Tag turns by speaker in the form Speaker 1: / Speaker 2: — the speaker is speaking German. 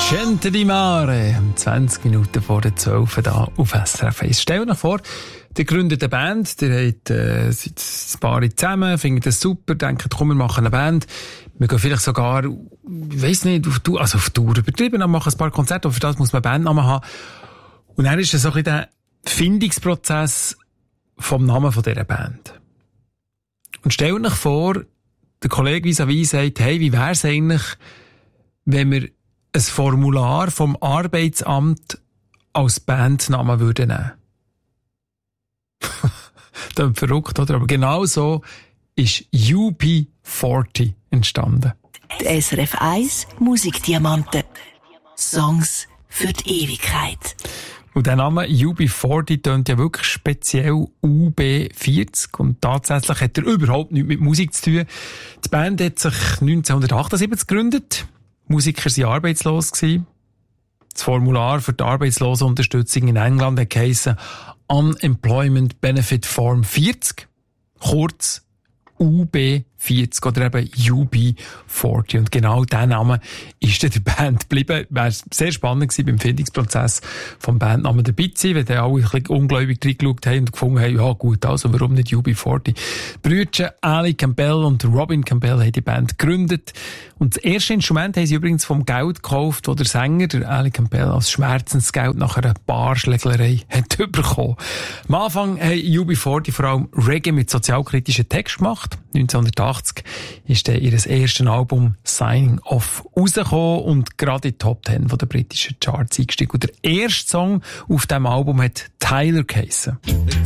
Speaker 1: Gente di Mare, 20 Minuten vor der 12 da auf SRF 1. Stell dir vor, ihr gründet eine Band, ihr habt seid ein paar zusammen, findet das super, denkt, komm, wir machen eine Band. Wir gehen vielleicht sogar, ich weiss nicht, auf Tour übertrieben, dann machen ein paar Konzerte, aber für das muss man Bandnamen haben. Und dann ist es so ein bisschen der Findungsprozess vom Namen von dieser Band. Und stell dir vor, der Kollege vis-à-vis sagt, hey, wie wär's eigentlich, wenn wir ein Formular vom Arbeitsamt als Bandnamen würden nehmen? Das ist verrückt, oder? Aber genau so ist UB40 entstanden.
Speaker 2: Die SRF 1 Musikdiamanten. Songs für die Ewigkeit.
Speaker 1: Und der Name UB40 tönt ja wirklich speziell UB40 und tatsächlich hat er überhaupt nichts mit Musik zu tun. Die Band hat sich 1978 gegründet. Die Musiker waren arbeitslos gewesen. Das Formular für die Arbeitslosenunterstützung in England hat geheissen Unemployment Benefit Form 40, kurz UB40 oder eben UB40. Und genau dieser Name ist der Band geblieben. Wäre sehr spannend gewesen beim Findungsprozess vom Bandnamen dabei zu sein, wenn die alle ein bisschen ungläubig reingeschaut haben und gefunden haben, ja gut, also warum nicht UB40? Die Brüder Ali Campbell und Robin Campbell haben die Band gegründet. Und das erste Instrument haben sie übrigens vom Geld gekauft, das der Sänger, der Ali Campbell, als Schmerzensgeld nach einer Barschlägerei hat bekommen. Am Anfang haben UB40 vor allem Reggae mit sozialkritischen Text gemacht. 1980 ist dann ihr erstes Album Signing Off rausgekommen und gerade in die Top 10 der britischen Charts eingestiegen. Und der erste Song auf diesem Album hat Tyler geheissen.